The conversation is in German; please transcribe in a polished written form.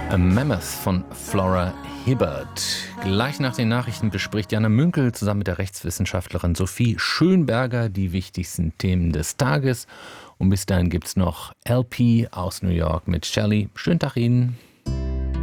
A Mammoth von Flora Hibbert. Gleich nach den Nachrichten bespricht Jana Münkel zusammen mit der Rechtswissenschaftlerin Sophie Schönberger die wichtigsten Themen des Tages. Und bis dahin gibt's noch LP aus New York mit Shelley. Schönen Tag Ihnen.